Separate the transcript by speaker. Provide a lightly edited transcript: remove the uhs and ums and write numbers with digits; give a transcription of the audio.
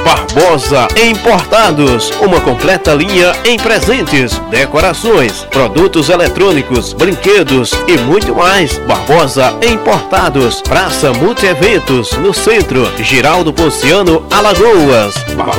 Speaker 1: Barbosa Importados, uma completa linha em presentes, decorações, produtos eletrônicos, brinquedos e muito mais. Barbosa Importados, Praça Multieventos, no centro, Giraldo Ponciano, Alagoas.